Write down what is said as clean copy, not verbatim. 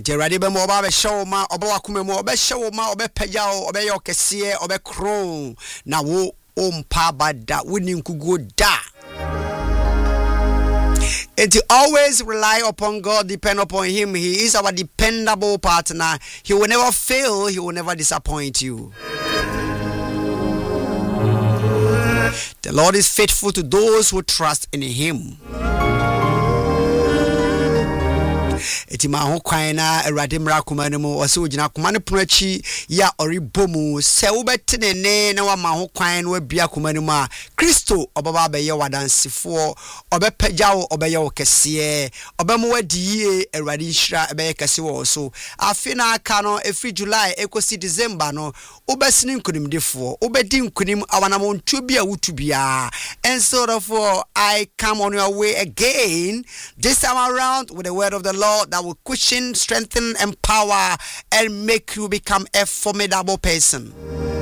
Jeradi be mo ba be show ma oba wakuma mo obe show ma obe pagya obe yo kese obe kron na wo ompa bada woni nkugo da. And to always rely upon God, depend upon Him. He is our dependable partner. He will never fail. He will never disappoint you. The Lord is faithful to those who trust in Him. Etima ho kwan na Awurade mra komane mu o se ogina komane ponachi ya oribomu se wo betenene na wa ma ho kwan no abia komane mu a Kristo obaba be ye wadansefo obepagyawo obeye wo kese obemu wadie Awurade nhira ebeye kese wo so afi na aka no efri July ekosi December no obesini nkunimdefo obedi nkunim awanamo ntubi a wutubia. And so therefore I come on your way again this time around with the word of the Lord that will cushion, strengthen, empower, and make you become a formidable person.